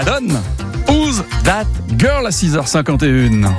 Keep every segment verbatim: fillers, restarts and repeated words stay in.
Donne Who's That Girl à six heures cinquante et une.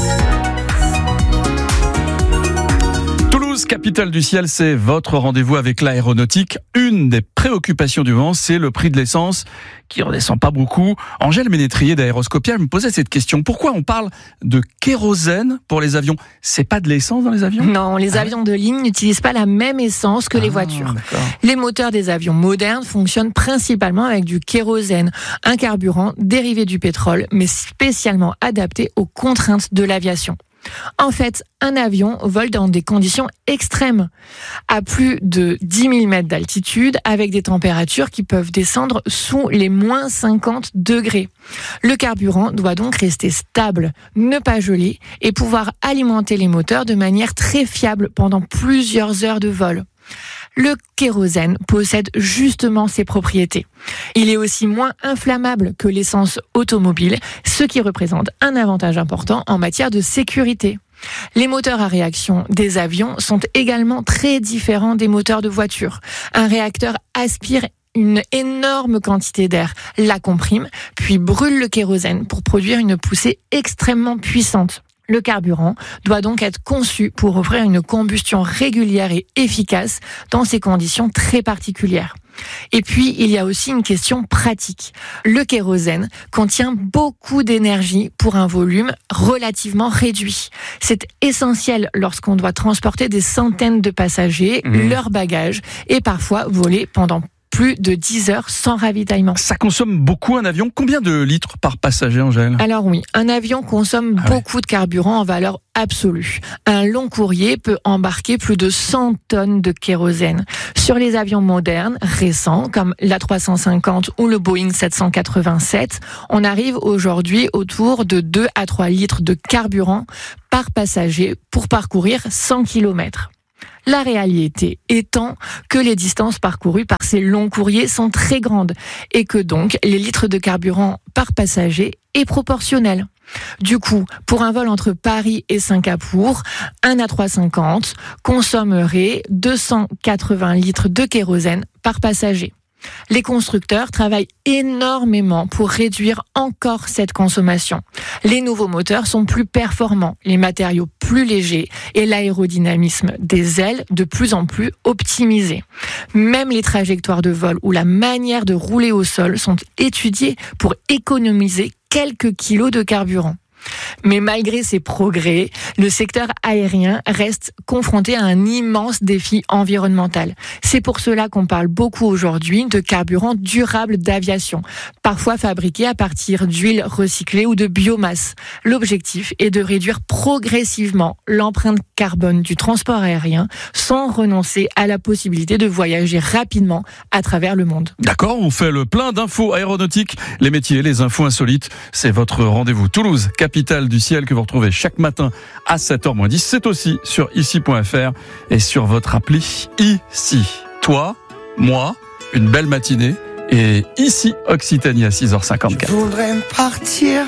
Toulouse, capitale du ciel, c'est votre rendez-vous avec l'aéronautique. Une des préoccupations du moment, c'est le prix de l'essence qui redescend pas beaucoup. Angèle Ménétrier d'Aéroscopia me posait cette question. Pourquoi on parle de kérosène pour les avions ? C'est pas de l'essence dans les avions ? Non, les ah avions de ligne n'utilisent pas la même essence que ah, les voitures. D'accord. Les moteurs des avions modernes fonctionnent principalement avec du kérosène, un carburant dérivé du pétrole, mais spécialement adapté aux contraintes de l'aviation. En fait, un avion vole dans des conditions extrêmes, à plus de dix mille mètres d'altitude, avec des températures qui peuvent descendre sous les moins cinquante degrés. Le carburant doit donc rester stable, ne pas geler et pouvoir alimenter les moteurs de manière très fiable pendant plusieurs heures de vol. Le kérosène possède justement ces propriétés. Il est aussi moins inflammable que l'essence automobile, ce qui représente un avantage important en matière de sécurité. Les moteurs à réaction des avions sont également très différents des moteurs de voiture. Un réacteur aspire une énorme quantité d'air, la comprime, puis brûle le kérosène pour produire une poussée extrêmement puissante. Le carburant doit donc être conçu pour offrir une combustion régulière et efficace dans ces conditions très particulières. Et puis, il y a aussi une question pratique. Le kérosène contient beaucoup d'énergie pour un volume relativement réduit. C'est essentiel lorsqu'on doit transporter des centaines de passagers, mmh. leurs bagages et parfois voler pendant plus de dix heures sans ravitaillement. Ça consomme beaucoup un avion. Combien de litres par passager, Angèle ? Alors oui, un avion consomme ah beaucoup ouais. de carburant en valeur absolue. Un long courrier peut embarquer plus de cent tonnes de kérosène. Sur les avions modernes, récents, comme l'A trois cent cinquante ou le Boeing sept cent quatre-vingt-sept, on arrive aujourd'hui autour de deux à trois litres de carburant par passager pour parcourir cent kilomètres. La réalité étant que les distances parcourues par ces longs courriers sont très grandes et que donc les litres de carburant par passager est proportionnel. Du coup, pour un vol entre Paris et Singapour, un A trois cent cinquante consommerait deux cent quatre-vingts litres de kérosène par passager. Les constructeurs travaillent énormément pour réduire encore cette consommation. Les nouveaux moteurs sont plus performants, les matériaux plus légers et l'aérodynamisme des ailes de plus en plus optimisé. Même les trajectoires de vol ou la manière de rouler au sol sont étudiées pour économiser quelques kilos de carburant. Mais malgré ces progrès, le secteur aérien reste confronté à un immense défi environnemental. C'est pour cela qu'on parle beaucoup aujourd'hui de carburant durable d'aviation, parfois fabriqué à partir d'huile recyclée ou de biomasse. L'objectif est de réduire progressivement l'empreinte carbone du transport aérien sans renoncer à la possibilité de voyager rapidement à travers le monde. D'accord, on fait le plein d'infos aéronautiques, les métiers, les infos insolites. C'est votre rendez-vous Toulouse, capitale du ciel, que vous retrouvez chaque matin à sept heures moins dix. C'est aussi sur ici point f r et sur votre appli Ici. Toi, moi, une belle matinée et ici Occitanie à six heures cinquante-quatre. Je voudrais partir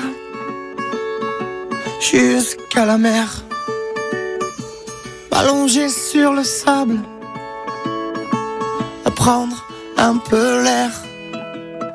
jusqu'à la mer, m'allonger sur le sable, prendre un peu l'air.